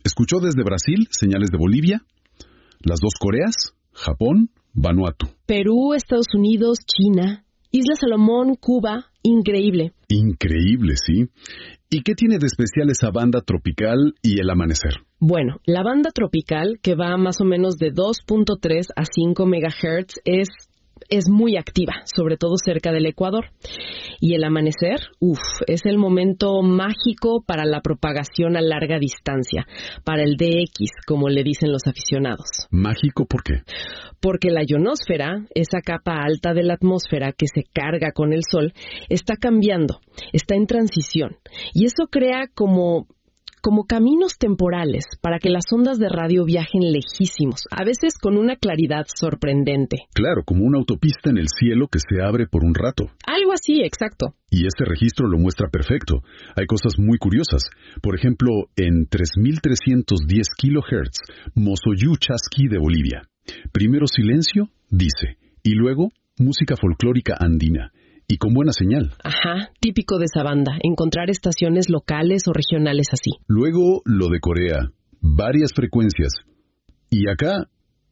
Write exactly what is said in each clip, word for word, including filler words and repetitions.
Escuchó desde Brasil señales de Bolivia, las dos Coreas, Japón, Vanuatu. Perú, Estados Unidos, China, Islas Salomón, Cuba, increíble. Increíble, sí. ¿Y qué tiene de especial esa banda tropical y el amanecer? Bueno, la banda tropical, que va más o menos de dos punto tres a cinco megahertz, es, es muy activa, sobre todo cerca del Ecuador. Y el amanecer, uff, es el momento mágico para la propagación a larga distancia, para el D X, como le dicen los aficionados. ¿Mágico por qué? Porque la ionosfera, esa capa alta de la atmósfera que se carga con el Sol, está cambiando, está en transición. Y eso crea como... como caminos temporales para que las ondas de radio viajen lejísimos, a veces con una claridad sorprendente. Claro, como una autopista en el cielo que se abre por un rato. Algo así, exacto. Y este registro lo muestra perfecto. Hay cosas muy curiosas. Por ejemplo, en tres mil trescientos diez kilohertz, Mozoyú Chasqui de Bolivia. Primero silencio, dice, y luego música folclórica andina. Y con buena señal. Ajá, típico de esa banda, encontrar estaciones locales o regionales así. Luego, lo de Corea, varias frecuencias. Y acá,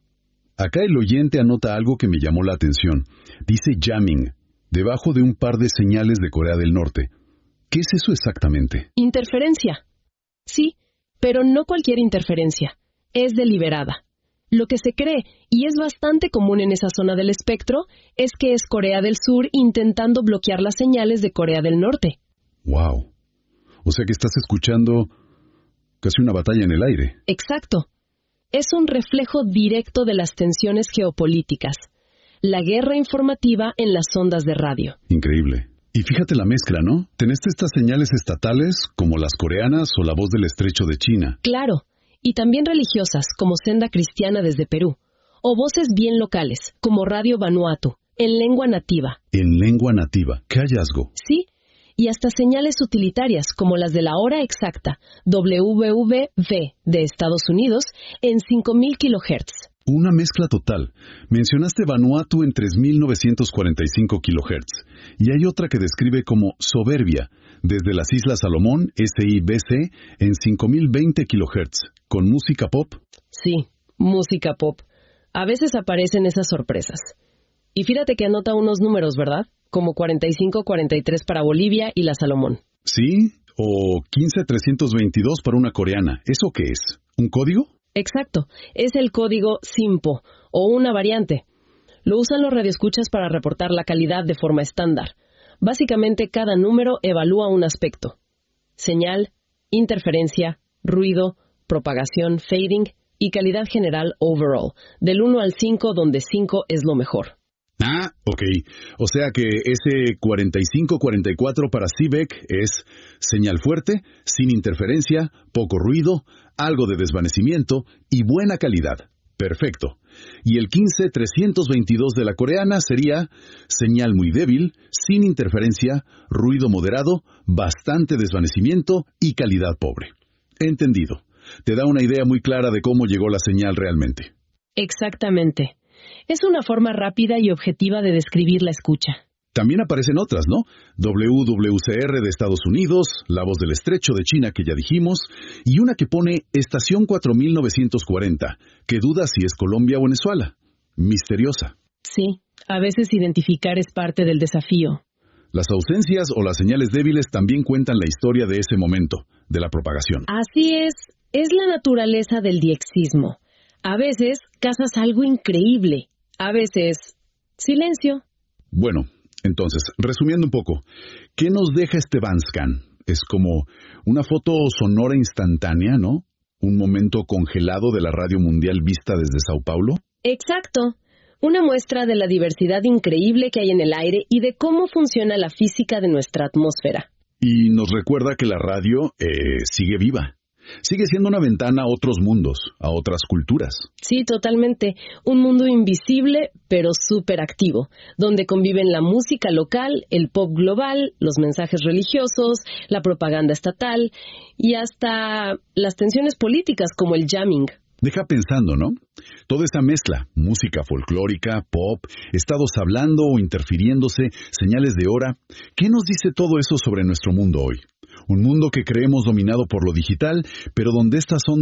acá el oyente anota algo que me llamó la atención. Dice jamming, debajo de un par de señales de Corea del Norte. ¿Qué es eso exactamente? Interferencia. Sí, pero no cualquier interferencia. Es deliberada. Lo que se cree, y es bastante común en esa zona del espectro, es que es Corea del Sur intentando bloquear las señales de Corea del Norte. ¡Wow! O sea que estás escuchando casi una batalla en el aire. Exacto. Es un reflejo directo de las tensiones geopolíticas. La guerra informativa en las ondas de radio. Increíble. Y fíjate la mezcla, ¿no? Tenés estas señales estatales, como las coreanas o la voz del estrecho de China. Claro. Y también religiosas, como Senda Cristiana desde Perú, o voces bien locales, como Radio Vanuatu, en lengua nativa. En lengua nativa, qué hallazgo. Sí, y hasta señales utilitarias, como las de la hora exacta, W V V de Estados Unidos, en cinco mil kilohertz. Una mezcla total. Mencionaste Vanuatu en tres mil novecientos cuarenta y cinco kilohertz, y hay otra que describe como soberbia, desde las Islas Salomón, S I B C, en cinco mil veinte kilohertz, con música pop. Sí, música pop. A veces aparecen esas sorpresas. Y fíjate que anota unos números, ¿verdad? Como cuarenta y cinco cuarenta y tres para Bolivia y la Salomón. Sí, o quince trescientos veintidós para una coreana. ¿Eso qué es? ¿Un código? Exacto. Es el código SIMPO, o una variante. Lo usan los radioescuchas para reportar la calidad de forma estándar. Básicamente, cada número evalúa un aspecto. Señal, interferencia, ruido, propagación, fading y calidad general overall, del uno al cinco, donde cinco es lo mejor. Ah, ok. O sea que ese cuarenta y cinco cuarenta y cuatro para C B E C es señal fuerte, sin interferencia, poco ruido, algo de desvanecimiento y buena calidad. Perfecto. Y el quince trescientos veintidós de la coreana sería señal muy débil, sin interferencia, ruido moderado, bastante desvanecimiento y calidad pobre. Entendido. Te da una idea muy clara de cómo llegó la señal realmente. Exactamente. Es una forma rápida y objetiva de describir la escucha. También aparecen otras, ¿no? W W C R de Estados Unidos, La Voz del Estrecho de China que ya dijimos, y una que pone Estación cuatro mil novecientos cuarenta, que duda si es Colombia o Venezuela. Misteriosa. Sí, a veces identificar es parte del desafío. Las ausencias o las señales débiles también cuentan la historia de ese momento, de la propagación. Así es, es la naturaleza del diexismo. A veces cazas algo increíble, a veces silencio. Bueno, entonces, resumiendo un poco, ¿qué nos deja este Bandscan? Es como una foto sonora instantánea, ¿no? Un momento congelado de la radio mundial vista desde Sao Paulo. Exacto. Una muestra de la diversidad increíble que hay en el aire y de cómo funciona la física de nuestra atmósfera. Y nos recuerda que la radio eh, sigue viva. Sigue siendo una ventana a otros mundos, a otras culturas. Sí, totalmente. Un mundo invisible, pero súper activo, donde conviven la música local, el pop global, los mensajes religiosos, la propaganda estatal y hasta las tensiones políticas como el jamming. Deja pensando, ¿no? Toda esa mezcla, música folclórica, pop, estados hablando o interfiriéndose, señales de hora. ¿Qué nos dice todo eso sobre nuestro mundo hoy? Un mundo que creemos dominado por lo digital, pero donde estas ondas